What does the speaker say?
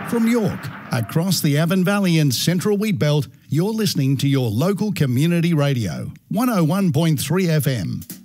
From York, across the Avon Valley and Central Wheatbelt, you're listening to your local community radio, 101.3 FM.